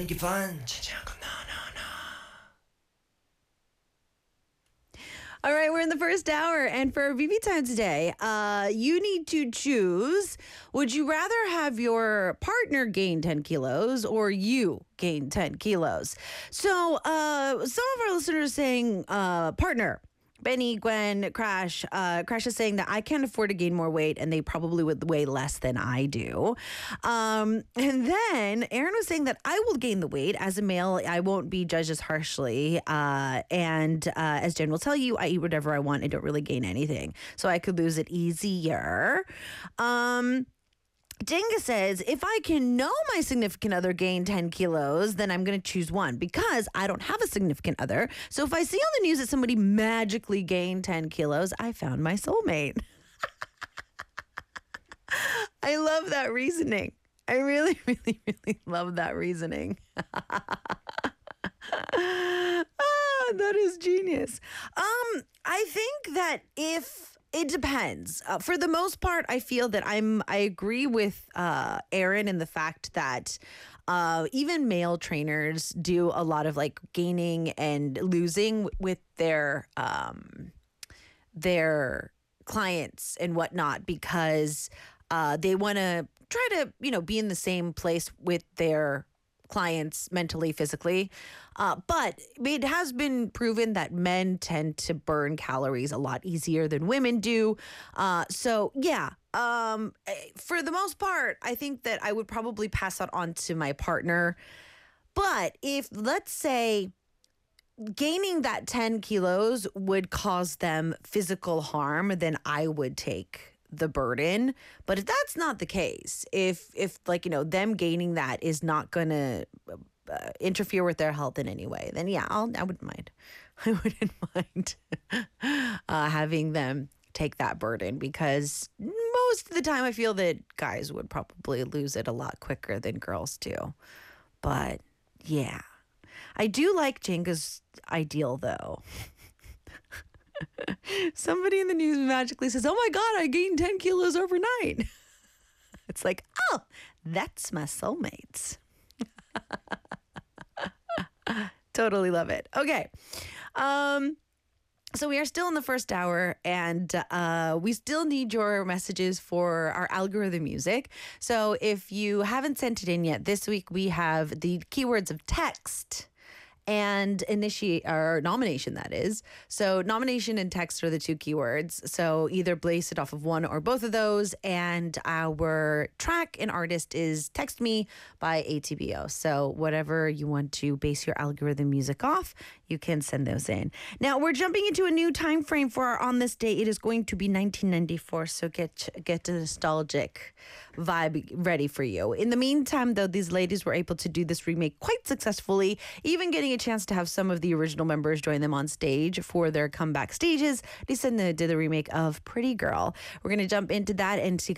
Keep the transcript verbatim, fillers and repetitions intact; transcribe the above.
분위기 fun. 진지한 건 no, no, no. All right, we're in the first hour, and for V V time today, uh, you need to choose. Would you rather have your partner gain ten kilos or you gain ten kilos? So, uh, some of our listeners are saying, uh, partner. Benny, Gwen, Crash. Uh, Crash is saying that I can't afford to gain more weight, and they probably would weigh less than I do. Um, and then Aaron was saying that I will gain the weight. As a male, I won't be judged as harshly. Uh, and uh, as Jen will tell you, I eat whatever I want. I don't really gain anything. So I could lose it easier. Um... Jenga says, if I can know my significant other gained ten kilos, then I'm going to choose one because I don't have a significant other. So if I see on the news that somebody magically gained ten kilos, I found my soulmate. I love that reasoning. I really, really, really love that reasoning. Ah, that is genius. Um, I think that if... It depends. Uh, for the most part, I feel that I'm. I agree with uh, Aaron in the fact that uh, even male trainers do a lot of like gaining and losing with their um, their clients and whatnot because uh, they want to try to you know be in the same place with their clients mentally, physically. Uh, but it has been proven that men tend to burn calories a lot easier than women do. Uh, so, yeah, um, for the most part, I think that I would probably pass that on to my partner. But if, let's say, gaining that ten kilos would cause them physical harm, then I would take the burden. But if that's not the case, if if like you know them gaining that is not gonna uh, interfere with their health in any way, then yeah, I'll I wouldn't mind. I wouldn't mind uh, having them take that burden because most of the time I feel that guys would probably lose it a lot quicker than girls do. But yeah, I do like Jenga's ideal though. Somebody in the news magically says, oh my God, I gained ten kilos overnight. It's like, oh, that's my soulmates. Totally love it. Okay. Um, so we are still in the first hour and uh, we still need your messages for our algorithm music. So if you haven't sent it in yet, this week we have the keywords of text and initiate our nomination, that is. So nomination and text are the two keywords. So either base it off of one or both of those. And our track and artist is Text Me by A T B O. So whatever you want to base your algorithm music off, you can send those in. Now we're jumping into a new time frame for our On This Day. It is going to be nineteen ninety-four. So get get a nostalgic vibe ready for you. In the meantime, though, these ladies were able to do this remake quite successfully, even getting a chance to have some of the original members join them on stage for their comeback stages. They said they did the remake of Pretty Girl. We're going to jump into that and see